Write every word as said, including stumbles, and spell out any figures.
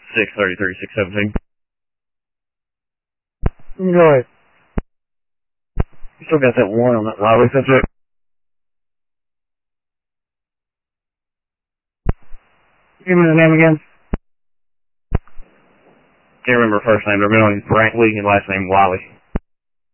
six thirty-three, six seventeen. Go ahead. You still got that one on that Wiley subject? Give me the name again. Can't remember her first name, but her middle name is Brantley and last name Wiley.